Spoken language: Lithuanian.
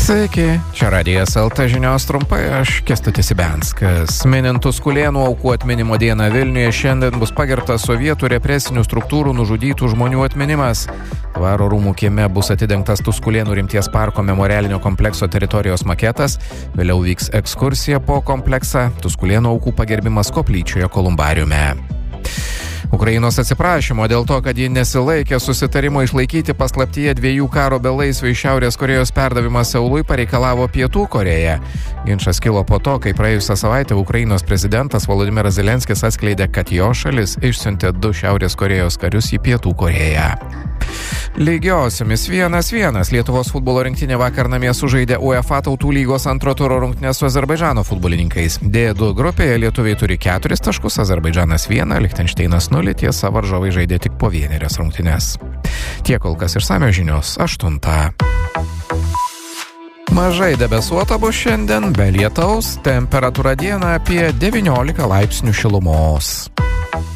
Sveiki, čia Radijas LT žinios trumpai, aš Kęstutis Ibenskas. Minint Tuskulėnų aukų atminimo dieną Vilniuje šiandien bus pagerbtas sovietų represinių struktūrų nužudytų žmonių atminimas. Dvaro rūmų kieme bus atidengtas Tuskulėnų rimties parko memorialinio komplekso teritorijos maketas, vėliau vyks ekskursija po kompleksą, Tuskulėnų aukų pagerbimas koplyčioje Kolumbariume. Ukrainos atsiprašymo dėl to, kad ji nesilaikė susitarimo išlaikyti paslaptyje 2 karo belaisvių iš Šiaurės Korėjos perdavimą Seului pareikalavo Pietų Korėja. Ginčas kilo po to, kai praėjusią savaitę Ukrainos prezidentas Volodymyras Zelenskis atskleidė, kad jo šalis išsiuntė 2 Šiaurės Korėjos karius į Pietų Korėją. Lygiosiomis 1-1 Lietuvos futbolo rinktinė vakar namie sužaidė UEFA tautų lygos antro turo rungtynes su Azerbaidžano futbolininkais. D2 grupėje lietuviai turi 4 taškus, Azerbaidžanas 1, Lichtenšteinas 0, tiesa varžovai žaidė tik po 1 rungtynes. Tiek kol kas išsamios žinios 8. Mažai debesuota bus šiandien, be lietaus, temperatūra dieną apie 19 laipsnių šilumos.